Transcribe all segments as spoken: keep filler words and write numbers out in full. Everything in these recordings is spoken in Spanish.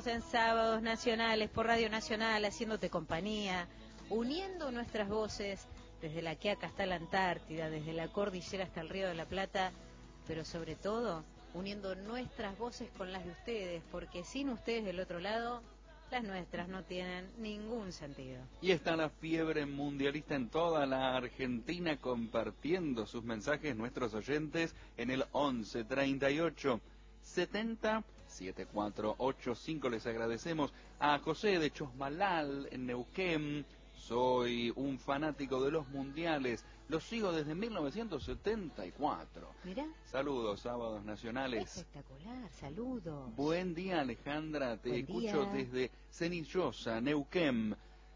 estamos en Sábados Nacionales por Radio Nacional, haciéndote compañía, uniendo nuestras voces desde la Quiaca hasta la Antártida, desde la cordillera hasta el Río de la Plata, pero sobre todo uniendo nuestras voces con las de ustedes, porque sin ustedes del otro lado, las nuestras no tienen ningún sentido. Y está la fiebre mundialista en toda la Argentina, compartiendo sus mensajes nuestros oyentes en el once treinta y ocho setenta setenta y cuatro ochenta y cinco. Les agradecemos a José de Chosmalal en Neuquén. Soy un fanático de los mundiales, los sigo desde mil novecientos setenta y cuatro. Mirá. Saludos, Sábados Nacionales. Espectacular, saludos. Buen día, Alejandra, te Buen escucho día. desde Cenillosa, Neuquén.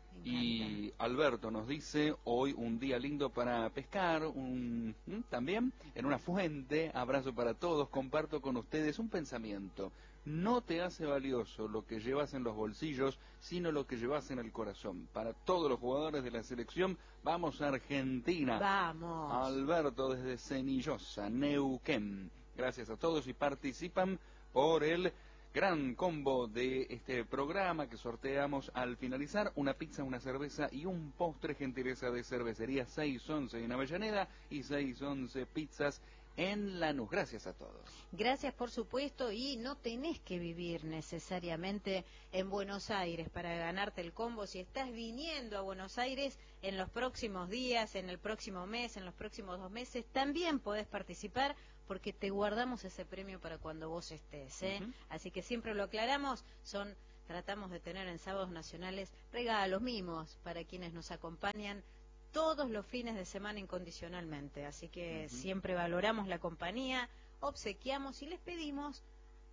Y Alberto nos dice, hoy un día lindo para pescar, un, también en una fuente. Abrazo para todos, comparto con ustedes un pensamiento. No te hace valioso lo que llevas en los bolsillos, sino lo que llevas en el corazón. Para todos los jugadores de la selección, vamos a Argentina. Vamos. Alberto desde Cenillosa, Neuquén. Gracias a todos y participan por el gran combo de este programa que sorteamos al finalizar: una pizza, una cerveza y un postre, gentileza de Cervecería seis once en Avellaneda y seis once Pizzas en Lanús. Gracias a todos. Gracias, por supuesto, y no tenés que vivir necesariamente en Buenos Aires para ganarte el combo. Si estás viniendo a Buenos Aires en los próximos días, en el próximo mes, en los próximos dos meses, también podés participar, porque te guardamos ese premio para cuando vos estés, ¿eh? Uh-huh. Así que siempre lo aclaramos, son tratamos de tener en Sábados Nacionales regalos, mimos para quienes nos acompañan todos los fines de semana incondicionalmente. Así que uh-huh. siempre valoramos la compañía, obsequiamos y les pedimos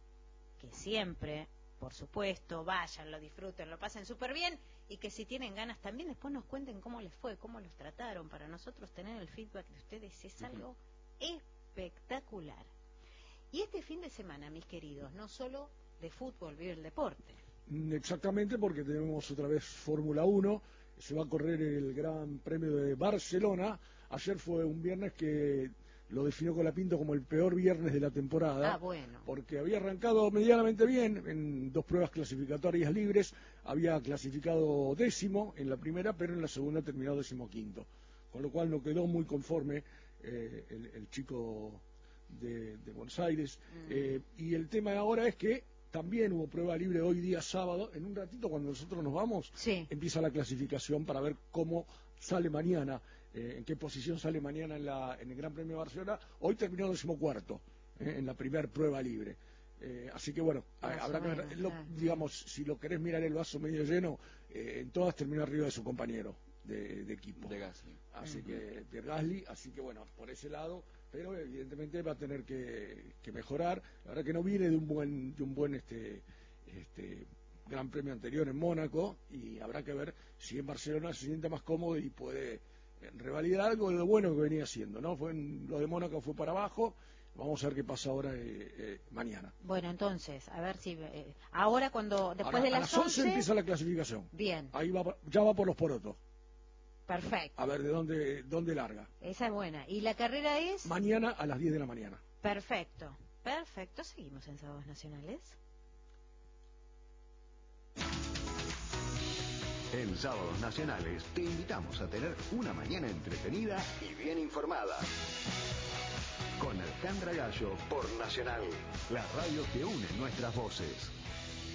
que siempre, por supuesto, vayan, lo disfruten, lo pasen súper bien, y que si tienen ganas también después nos cuenten cómo les fue, cómo los trataron. Para nosotros tener el feedback de ustedes es uh-huh. algo espectacular. Y este fin de semana, mis queridos, no solo de fútbol vive el deporte. Exactamente, porque tenemos otra vez Fórmula uno, se va a correr el Gran Premio de Barcelona. Ayer fue un viernes que lo definió Colapinto como el peor viernes de la temporada. Ah, bueno. Porque había arrancado medianamente bien en dos pruebas clasificatorias libres, había clasificado décimo en la primera, pero en la segunda terminó decimoquinto, con lo cual no quedó muy conforme eh, el, el chico de, de Buenos Aires. Mm. Eh, y el tema ahora es que también hubo prueba libre hoy día sábado. En un ratito, cuando nosotros nos vamos, sí. empieza la clasificación para ver cómo sale mañana, eh, en qué posición sale mañana en, la, en el Gran Premio de Barcelona. Hoy terminó decimocuarto eh, en la primera prueba libre. Eh, así que bueno, Más habrá que ver, lo, digamos, si lo querés mirar el vaso medio lleno, eh, en todas terminó arriba de su compañero de, de equipo. De Gasly. Así uh-huh. que Pierre Gasly, así que bueno, por ese lado, pero evidentemente va a tener que, que mejorar. La verdad que no viene de un buen, de un buen este, este Gran Premio anterior en Mónaco, y habrá que ver si en Barcelona se siente más cómodo y puede revalidar algo de lo bueno que venía haciendo, ¿no? Fue en, lo de Mónaco fue para abajo. Vamos a ver qué pasa ahora eh, eh, mañana. Bueno, entonces, a ver si eh, ahora cuando después ahora, de las, a las once empieza la clasificación. Bien. Ahí va, ya va por los porotos. Perfecto. A ver de dónde dónde larga. Esa es buena. ¿Y la carrera es? Mañana a las diez de la mañana. Perfecto. Perfecto. Seguimos en Sábados Nacionales. En Sábados Nacionales te invitamos a tener una mañana entretenida y bien informada. Con Alejandra Gallo por Nacional, la radio que une nuestras voces.